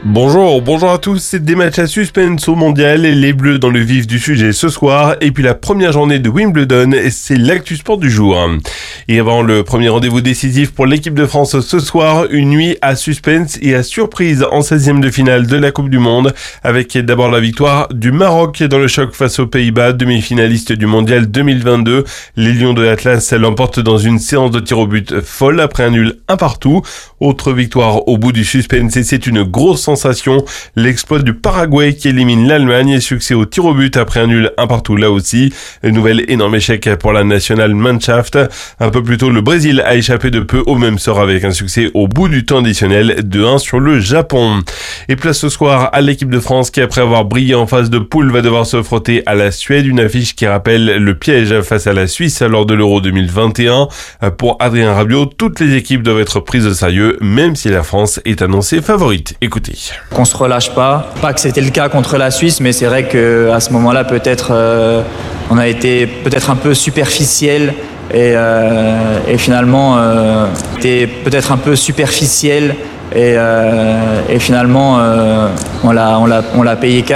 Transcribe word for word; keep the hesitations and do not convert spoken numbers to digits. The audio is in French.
Bonjour, bonjour à tous, c'est des matchs à suspense au mondial et les Bleus dans le vif du sujet ce soir et puis la première journée de Wimbledon, c'est l'actu sport du jour. Et avant le premier rendez-vous décisif pour l'équipe de France ce soir, une nuit à suspense et à surprise en seizième de finale de la Coupe du Monde avec d'abord la victoire du Maroc dans le choc face aux Pays-Bas, demi-finaliste du mondial deux mille vingt-deux. Les Lions de l'Atlas l'emportent dans une séance de tir au but folle après un nul un partout. Autre victoire au bout du suspense et c'est une grosse sensation, l'exploit du Paraguay qui élimine l'Allemagne et succès au tir au but après un nul un partout là aussi. Nouvel énorme échec pour la Nationalmannschaft. Un peu plus tôt, le Brésil a échappé de peu au même sort avec un succès au bout du temps additionnel deux un sur le Japon. Et place ce soir à l'équipe de France qui, après avoir brillé en phase de poule, va devoir se frotter à la Suède, une affiche qui rappelle le piège face à la Suisse lors de l'Euro deux mille vingt et un. Pour Adrien Rabiot, toutes les équipes doivent être prises au sérieux, même si la France est annoncée favorite. Écoutez. Qu'on se relâche pas, pas que c'était le cas contre la Suisse, mais c'est vrai que à ce moment-là, peut-être, euh, on a été peut-être un peu superficiel et, euh, et finalement, euh, était peut-être un peu superficiel et, euh, et finalement, euh, on l'a, on l'a, on l'a payé cash.